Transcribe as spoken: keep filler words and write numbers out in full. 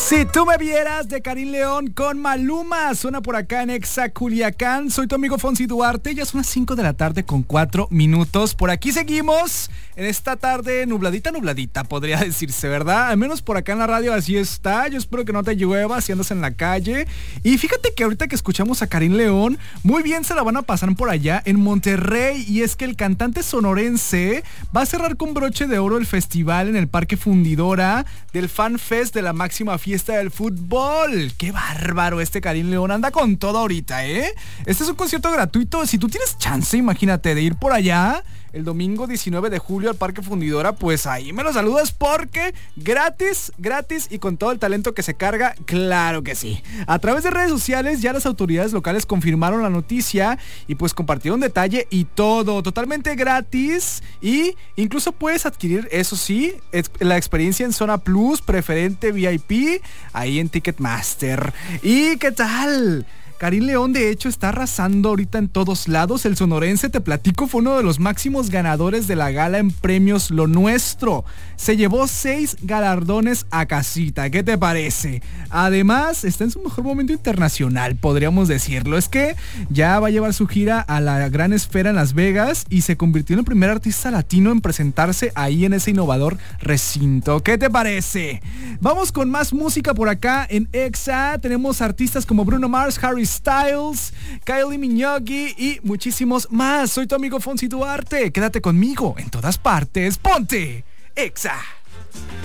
Si tú me vieras, de Karim León con Maluma, suena por acá en Exa Culiacán. Soy tu amigo Fonsi Duarte, ya son las cinco de la tarde con cuatro minutos. Por aquí seguimos en esta tarde nubladita, nubladita, podría decirse, ¿verdad? Al menos por acá en la radio así está. Yo espero que no te llueva si andas en la calle. Y fíjate que ahorita que escuchamos a Karim León, muy bien se la van a pasar por allá en Monterrey. Y es que el cantante sonorense va a cerrar con broche de oro el festival en el Parque Fundidora del Fan Fest de la máxima fiesta del fútbol. ¡Qué bárbaro! Este Karim León anda con todo ahorita, ¿eh? Este es un concierto gratuito. Si tú tienes chance, imagínate, de ir por allá el domingo diecinueve de julio al Parque Fundidora, pues ahí me lo saludas porque gratis, gratis y con todo el talento que se carga, claro que sí. A través de redes sociales ya las autoridades locales confirmaron la noticia y pues compartieron detalle y todo, totalmente gratis, y incluso puedes adquirir, eso sí, la experiencia en Zona Plus, preferente V I P, ahí en Ticketmaster. ¿Y qué tal? Karim León de hecho está arrasando ahorita en todos lados. El sonorense, te platico, fue uno de los máximos ganadores de la gala en premios Lo Nuestro. Se llevó seis galardones a casita. ¿Qué te parece? Además, está en su mejor momento internacional, podríamos decirlo. Es que ya va a llevar su gira a la gran esfera en Las Vegas y se convirtió en el primer artista latino en presentarse ahí en ese innovador recinto. ¿Qué te parece? Vamos con más música por acá en Exa. Tenemos artistas como Bruno Mars, Harry Styles, Kylie Minogue y muchísimos más. Soy tu amigo Fonsi Duarte. Quédate conmigo en todas partes. ¡Ponte Exa!